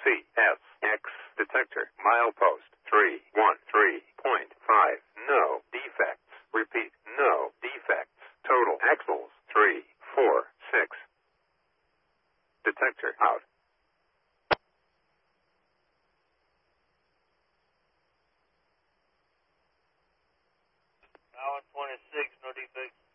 CSX detector. Milepost 313.5. No defects. Repeat, no defects. Total axles 346. Detector out. Now 26, no defects.